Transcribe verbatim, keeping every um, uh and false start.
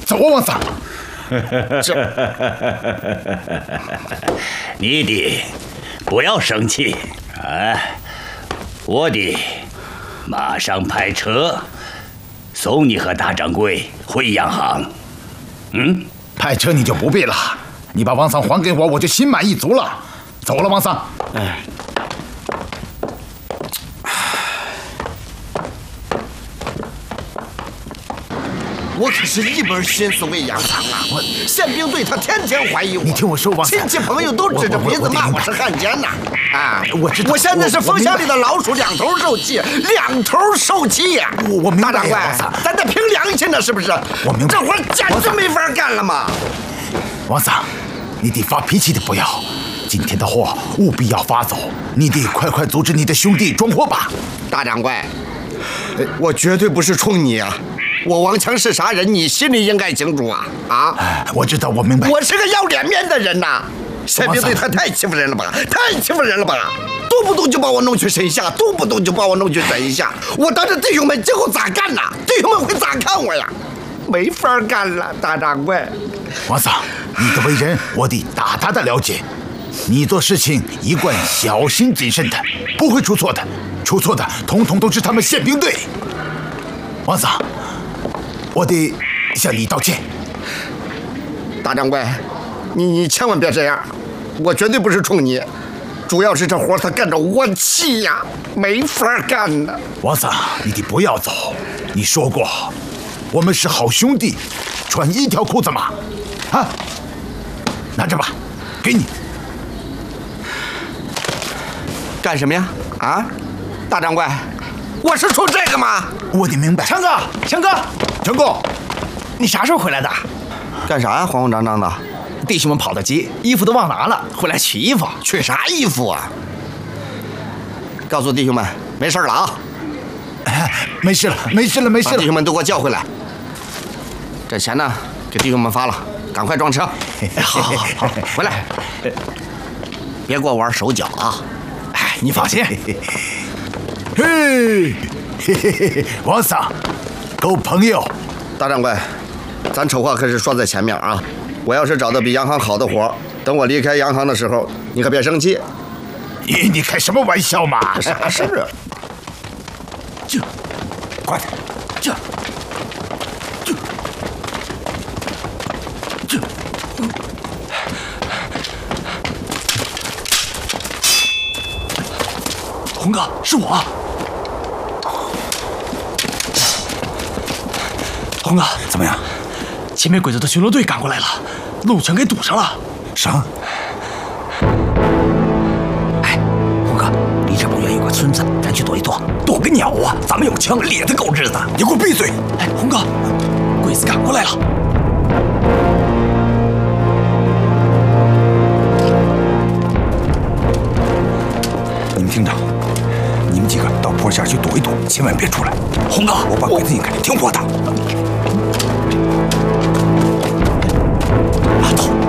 走啊，王桑！ 这，你的不要生气啊！我的马上派车送你和大掌柜回洋行。嗯， 派车你就不必了，你把王桑还给我，我就心满意足了。走了，王桑。哎。 我可是一门心思为洋行啊！我宪兵队他天天怀疑我， 你听我说，王亲戚朋友都指着鼻子骂我是汉奸呐！啊， 我知道， 我现在是风箱里的老鼠，两头受气，两头受气呀！ 我我明白， 大掌柜，咱得凭良心的，是不是？ 我明白， 这活简直没法干了嘛！ 王桑，你得发脾气的不要，今天的货务必要发走，你得快快组织你的兄弟装货吧。 大掌柜，我绝对不是冲你啊！ 我王强是啥人，你心里应该清楚啊！啊， 我知道，我明白。 我是个要脸面的人呐，宪兵队他太欺负人了吧，太欺负人了吧！动不动就把我弄去审下，动不动就把我弄去审下，我当着弟兄们今后咋干呐？弟兄们会咋看我呀？没法干了，大掌柜。 王桑，你的为人我得大大的了解，你做事情一贯小心谨慎的，不会出错的，出错的统统都是他们宪兵队。王桑。 我得向你道歉， 大掌柜，你你千万别这样，我绝对不是冲你，主要是这活他干着我气呀，没法干呢。 王桑，你得不要走，你说过，我们是好兄弟，穿一条裤子嘛，啊，拿着吧，给你。 干什么呀？啊，大掌柜。 我是出这个吗？ 我得明白。 强哥，强哥， 强哥， 你啥时候回来的？ 干啥呀？慌慌张张的。 弟兄们跑得急，衣服都忘拿了，回来取衣服。 取啥衣服啊？告诉弟兄们，没事了啊。 没事了，没事了，没事了。 把弟兄们都给我叫回来。这钱呢，给弟兄们发了，赶快装车。 好，好，好， 回来。别给我玩手脚啊！ 哎，你放心。 嘿，嘿嘿嘿，王桑，够朋友。 大掌柜，咱丑话可是说在前面啊！我要是找到比洋行好的活，等我离开洋行的时候，你可别生气。 你你开什么玩笑嘛？ 啥事啊？ 这，快点，这，这，这。 红哥，是我。红哥， 怎么样？ 前面鬼子的巡逻队赶过来了，路全给堵上了。 啥？ 哎，红哥，离这不远有个村子，咱去躲一躲。躲个鸟啊！咱们有枪，咧他狗日子！ 你给我闭嘴！ 哎，红哥，鬼子赶过来了。 你们听着，你们几个到坡下去躲一躲，千万别出来。 红哥， 我把鬼子引开，听我的。 拉倒。